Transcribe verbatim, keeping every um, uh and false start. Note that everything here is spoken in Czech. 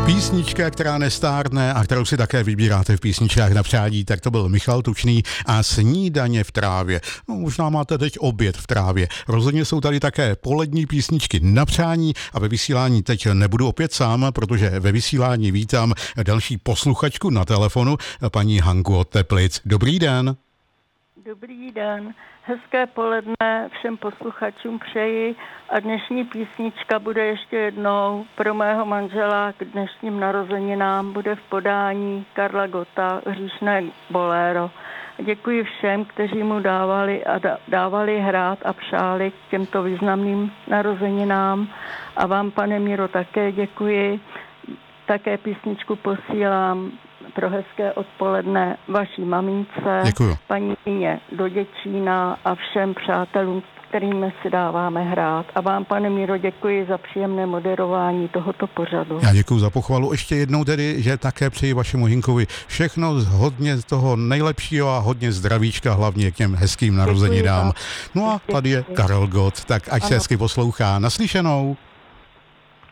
Písnička, která nestárne a kterou si také vybíráte v písničkách na přání, tak to byl Michal Tučný a Snídaně v trávě. No, možná máte teď oběd v trávě. Rozhodně jsou tady také polední písničky na přání a ve vysílání teď nebudu opět sám, protože ve vysílání vítám další posluchačku na telefonu, paní Hanku od Teplic. Dobrý den. Dobrý den. Hezké poledne všem posluchačům přeji a dnešní písnička bude ještě jednou pro mého manžela k dnešním narozeninám, bude v podání Karla Gotta, Hříšné boléro. Děkuji všem, kteří mu dávali a dávali hrát a přáli k těmto významným narozeninám a vám, pane Míro, také děkuji. Také písničku posílám pro hezké odpoledne vaší mamince, Děkuju. paní Ině do Děčína a všem přátelům, kterými si dáváme hrát. A vám, pane Míro, děkuji za příjemné moderování tohoto pořadu. Já děkuji za pochvalu. Ještě jednou tedy, že také přeji vašemu Hinkovi všechno hodně z toho nejlepšího a hodně zdravíčka, hlavně k těm hezkým narozeninám. No a tady je Karel Gott, tak ať se hezky poslouchá. Naslyšenou.